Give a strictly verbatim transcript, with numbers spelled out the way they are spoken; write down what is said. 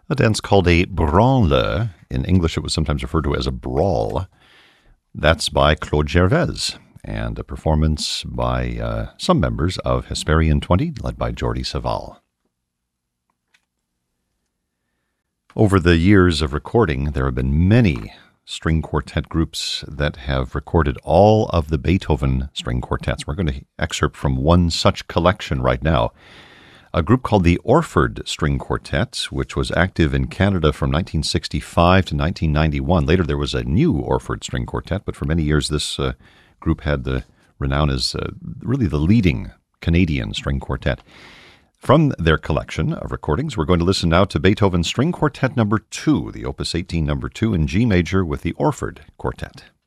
A dance called a branle. In English, it was sometimes referred to as a brawl. That's by Claude Gervais, and a performance by uh, some members of Hesperian twenty, led by Jordi Savall. Over the years of recording, there have been many string quartet groups that have recorded all of the Beethoven string quartets. We're going to excerpt from one such collection right now. A group called the Orford String Quartet, which was active in Canada from nineteen sixty-five to nineteen ninety-one. Later, there was a new Orford String Quartet, but for many years, this uh, group had the renown as uh, really the leading Canadian string quartet. From their collection of recordings, we're going to listen now to Beethoven's String Quartet number two, the Opus eighteen number two in G major with the Orford Quartet.